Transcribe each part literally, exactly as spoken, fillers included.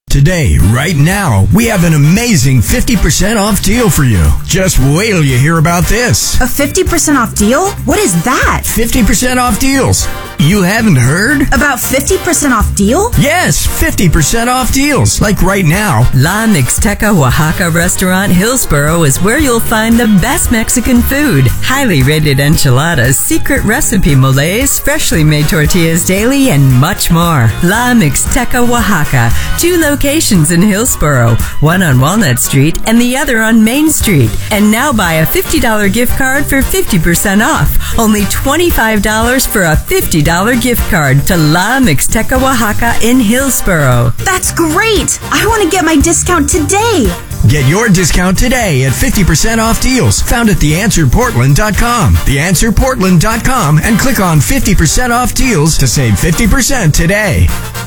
Today, right now, we have an amazing fifty percent off deal for you. Just wait till you hear about this. A fifty percent off deal? What is that? fifty percent off deals. You haven't heard? About fifty percent off deal? Yes, fifty percent off deals. Like right now. La Mixteca Oaxaca Restaurant Hillsboro is where you'll find the best Mexican food. Highly rated enchiladas, secret recipe moles, freshly made tortillas daily, and much more. La Mixteca Oaxaca. Two locations in Hillsboro. One on Walnut Street and the other on Main Street. And now buy a fifty dollars gift card for fifty percent off. Only twenty-five dollars for a fifty dollars gift card to La Mixteca Oaxaca in Hillsboro. That's great! I want to get my discount today. Get your discount today at fifty percent off deals found at the answer portland dot com. the answer portland dot com and click on fifty percent off deals to save fifty percent today.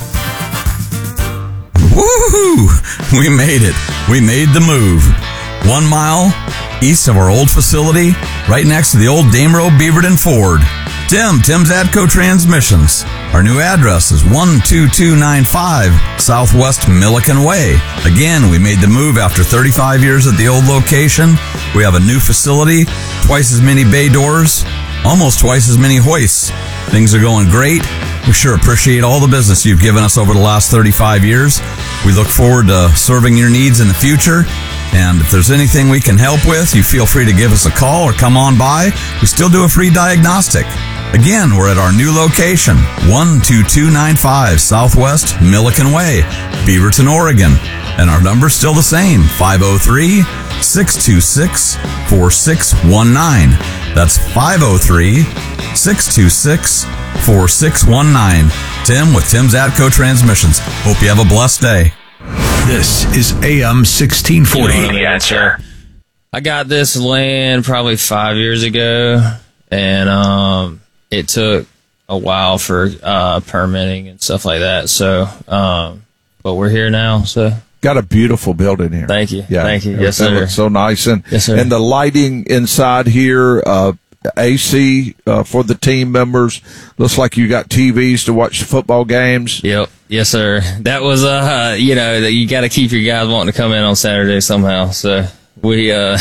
Woohoo! We made it. We made the move. One mile east of our old facility, right next to the old Damero Beaverton Ford. Tim, Tim's Atco Transmissions. Our new address is one two two nine five Southwest Milliken Way. Again, we made the move after thirty-five years at the old location. We have a new facility, twice as many bay doors, almost twice as many hoists. Things are going great. We sure appreciate all the business you've given us over the last thirty-five years. We look forward to serving your needs in the future. And if there's anything we can help with, you feel free to give us a call or come on by. We still do a free diagnostic. Again, we're at our new location, one two two nine five Southwest Milliken Way, Beaverton, Oregon. And our number's still the same, five oh three, six two six, four six one nine. That's five oh three, six two six, four six one nine. Tim with Tim's Atco Transmissions. Hope you have a blessed day. This is A M sixteen forty. You know the answer. I got this land probably five years ago, and um, it took a while for uh, permitting and stuff like that. So, um, but we're here now. So, got a beautiful building here. Thank you. Yeah, Thank you. Yes, it sir. looks so nice, and yes, sir. And the lighting inside here. Uh, A C uh, for the team members. Looks like you got T Vs to watch the football games. Yep. Yes, sir. That was, uh, you know, that you got to keep your guys wanting to come in on Saturday somehow. So we, uh,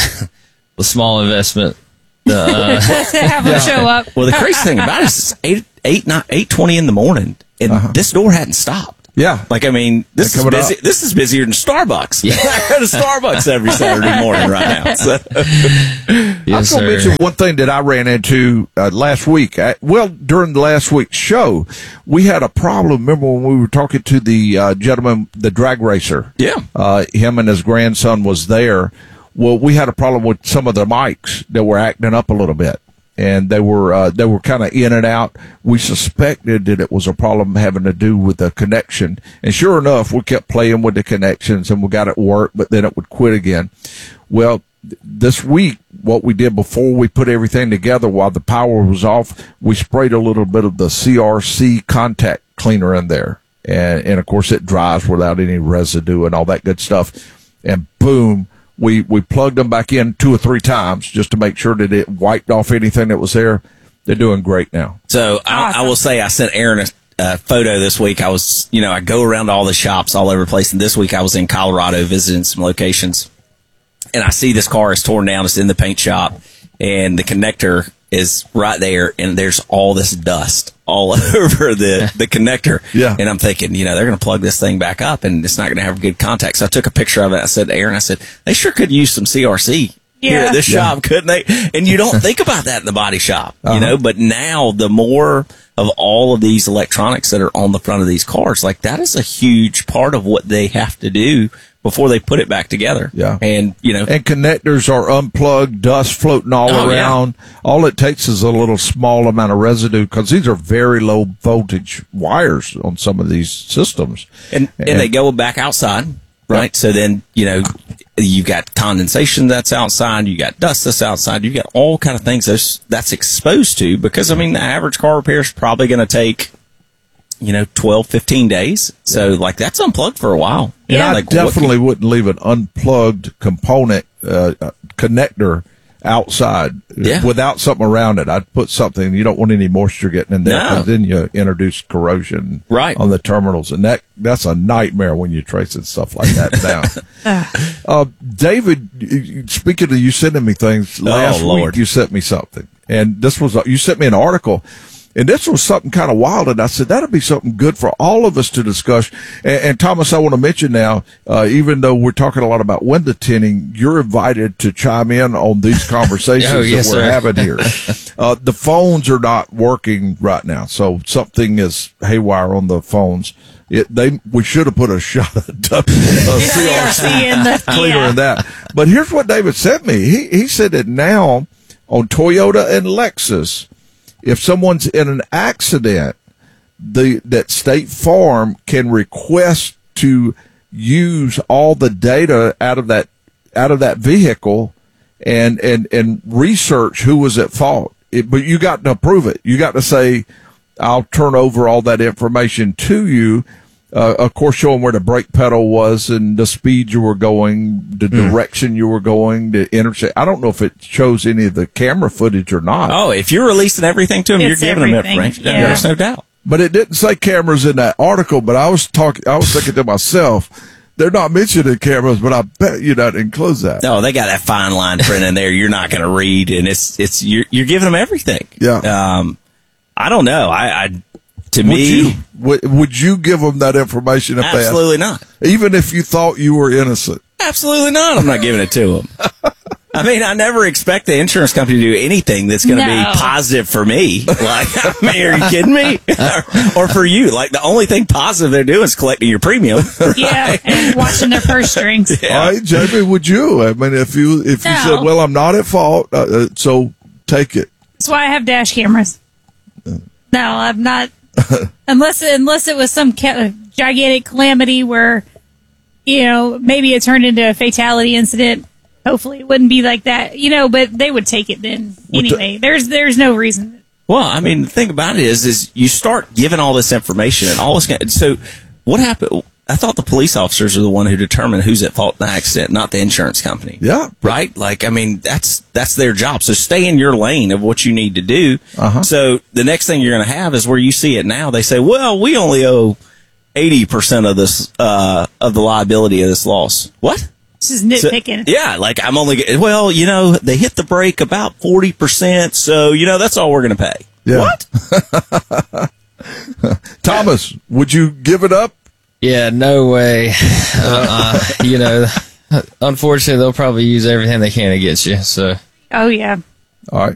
a small investment. Uh, have them show up. Well, the crazy thing about it is it's eight, eight, nine, eight twenty in the morning, and uh-huh. this door hadn't stopped. Yeah. Like, I mean, this is busy. Up. This is busier than Starbucks. Yeah. I go to Starbucks every Saturday morning right now. So. Yes, I'm going to mention one thing that I ran into uh, last week. I, well, during the last week's show, we had a problem. Remember when we were talking to the uh, gentleman, the drag racer? Yeah. Uh, him and his grandson was there. Well, we had a problem with some of the mics that were acting up a little bit. And they were uh, they were kind of in and out. We suspected that it was a problem having to do with the connection. And sure enough, we kept playing with the connections, and we got it work, but then it would quit again. Well, th- this week, what we did before we put everything together while the power was off, we sprayed a little bit of the C R C contact cleaner in there. And, and of course, it dries without any residue and all that good stuff. And boom. We we plugged them back in two or three times just to make sure that it wiped off anything that was there. They're doing great now. So I, I will say I sent Aaron a, a photo this week. I was, you know, I go around all the shops all over the place. And this week I was in Colorado visiting some locations. And I see this car is torn down. It's in the paint shop. And the connector is right there. And there's all this dust all over the, the connector. Yeah. And I'm thinking, you know, they're going to plug this thing back up and it's not going to have good contact. So I took a picture of it. I said to Aaron, I said, they sure could use some C R C yeah. here at this yeah. shop, couldn't they? And you don't think about that in the body shop, uh-huh. you know, but now the more of all of these electronics that are on the front of these cars, like that is a huge part of what they have to do before they put it back together. Yeah. And, you know. And connectors are unplugged, dust floating all oh, around. Yeah. All it takes is a little small amount of residue because these are very low voltage wires on some of these systems. And, and, and they go back outside, right? Yep. So then, you know, you've got condensation that's outside, you got dust that's outside, you got all kind of things that's, that's exposed to because, I mean, the average car repair is probably going to take, you know, twelve, fifteen days. So, like, that's unplugged for a while. Yeah, you know, I like, definitely what, wouldn't leave an unplugged component, uh, uh, connector outside Yeah. without something around it. I'd put something, you don't want any moisture getting in there, No. because then you introduce corrosion Right. on the terminals, and that that's a nightmare when you're tracing stuff like that down. uh, David, you- speaking of you sending me things, last Lord. week you sent me something, and this was, you sent me an article, and this was something kind of wild, and I said, that'll be something good for all of us to discuss. And, and Thomas, I want to mention now, uh, even though we're talking a lot about window tinting, you're invited to chime in on these conversations Oh, yes, that we're sir. having here. Uh, the phones are not working right now, so something is haywire on the phones. It, they, we should have put a shot of W- uh, C R C in the, cleaner yeah. in that. But here's what David sent me. He, he said that now on Toyota and Lexus, if someone's in an accident, the that State Farm can request to use all the data out of that out of that vehicle and and and research who was at fault. It, but you got to approve it. You got to say, I'll turn over all that information to you. Uh, of course, showing where the brake pedal was and the speed you were going, the direction you were going, the intersection. I don't know if it shows any of the camera footage or not. Oh, if you're releasing everything to them, It's you're giving them everything, information. yeah. There's no doubt. But it didn't say cameras in that article. But I was talking, I was thinking to myself, they're not mentioning cameras, but I bet you that includes that. No, they got that fine line print in there. You're not going to read, and it's it's you're you're giving them everything. Yeah. Um, I don't know. I, I to Would me, you would, would you give them that information if absolutely not. they asked, even if you thought you were innocent? Absolutely not. I'm not giving it to them. I mean, I never expect the insurance company to do anything that's going to No. be positive for me. Like, I mean, are you kidding me? or, or for you? Like, the only thing positive they're doing is collecting your premium. Yeah, and watching their purse strings. All right, Jamie, would you? I mean, if you if you No. said, "Well, I'm not at fault," uh, uh, so take it. That's why I have dash cameras. No, I'm not. unless unless it was some ca- gigantic calamity where, you know, maybe it turned into a fatality incident. Hopefully, it wouldn't be like that, you know. But they would take it then anyway. There's there's no reason. Well, I mean, the thing about it is, is you start giving all this information and all this. So, what happened? I thought the police officers are the one who determine who's at fault in the accident, not the insurance company. Yeah. Right? Like, I mean, that's that's their job. So stay in your lane of what you need to do. Uh-huh. So the next thing you're going to have is where you see it now. They say, well, we only owe eighty percent of this, uh, of the liability of this loss. What? This is So- nitpicking. yeah, like I'm only, get- well, you know, they hit the brake about forty percent. So, you know, that's all we're going to pay. Yeah. What? Thomas, would you give it up? Yeah, no way. Uh, you know, unfortunately, they'll probably use everything they can against you. So, Oh yeah. All right.